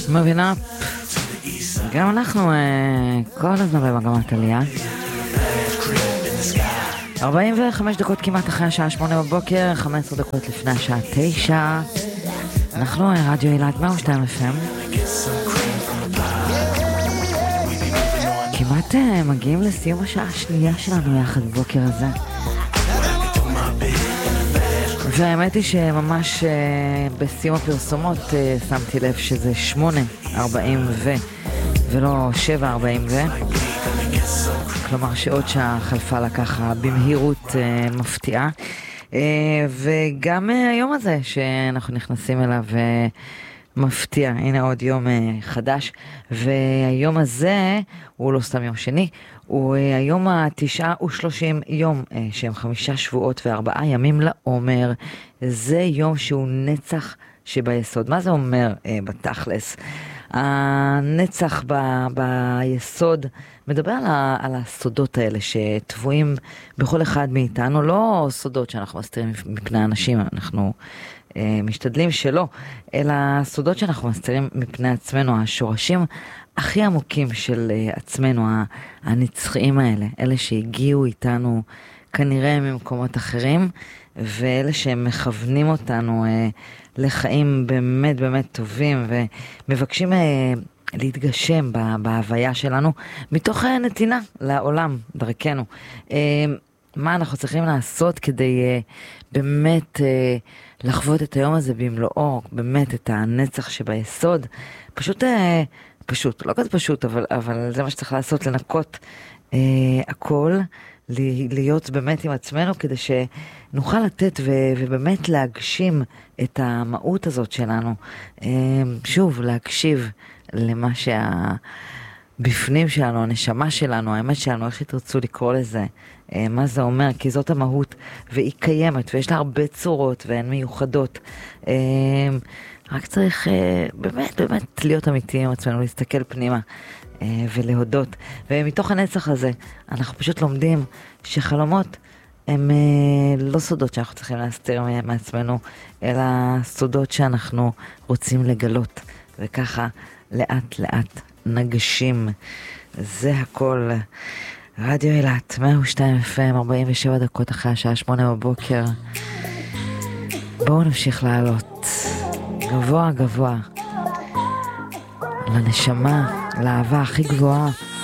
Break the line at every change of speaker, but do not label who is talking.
מבינה, גם אנחנו כל הזמן במגמת עלייה. 45 דקות כמעט אחרי השעה 8 בבוקר, 15 דקות לפני השעה 9. אנחנו רדיו אילת 102 FM. כמעט מגיעים לסיום השעה השנייה שלנו יחד בבוקר הזה. והאמת היא שממש בסיום הפרסומות שמתי לב שזה 8:40 ולא 7:40 כלומר שעוד שעה חלפה לה ככה במהירות מפתיעה. וגם היום הזה שאנחנו נכנסים אליו מפתיע, הנה עוד יום חדש, והיום הזה הוא לא סתם יום שני, הוא היום 39 יום שהם 5 שבועות ו4 ימים לעומר. זה יום שהוא נצח שביסוד. מה זה אומר בתכלס? הנצח ביסוד מדבר על הסודות האלה שטבועים בכל אחד מאיתנו, לא סודות שאנחנו מסתירים מפני אנשים, אנחנו משתדלים שלא, אלא סודות שאנחנו מסתירים מפני עצמנו, השורשים הכי עמוקים של עצמנו, הנצחיים האלה, אלה שהגיעו איתנו כנראה ממקומות אחרים, ואלה שמכוונים אותנו לחיים באמת באמת טובים, ומבקשים להתגשם בהוויה שלנו, מתוך נתינה לעולם, דרכנו. מה אנחנו צריכים לעשות כדי באמת לחוות את היום הזה במלואו, באמת את הנצח שביסוד, פשוט, לא כזה פשוט, אבל זה מה שצריך לעשות, לנקות הכל, להיות באמת עם עצמנו, כדי שנוכל לתת ובאמת להגשים את המהות הזאת שלנו. שוב, להקשיב למה שהבפנים שלנו, הנשמה שלנו, האמת שלנו, איך תרצו לקרוא לזה, מה זה אומר, כי זאת המהות, והיא קיימת, ויש לה הרבה צורות, והן מיוחדות. רק צריך באמת להיות אמיתיים עם עצמנו, להסתכל פנימה ולהודות. ומתוך הנצח הזה אנחנו פשוט לומדים שחלומות הם לא סודות שאנחנו צריכים להסתיר מעצמנו, אלא סודות שאנחנו רוצים לגלות, וככה לאט לאט נגשים. זה הכל. רדיו אילת 102 FM, 47 דקות אחרי השעה 8 בבוקר. בואו נמשיך לעלות גבוה גבוה לנשמה, לאהבה הכי גבוהה